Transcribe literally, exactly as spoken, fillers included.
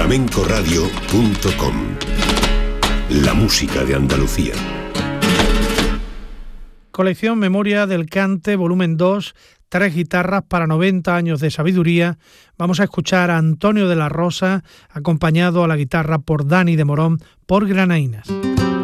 flamenco radio punto com. La música de Andalucía. Colección Memoria del Cante, volumen dos, tres guitarras para noventa años de sabiduría. Vamos a escuchar a Antonio de la Rosa, acompañado a la guitarra por Dani de Morón, por Granaínas.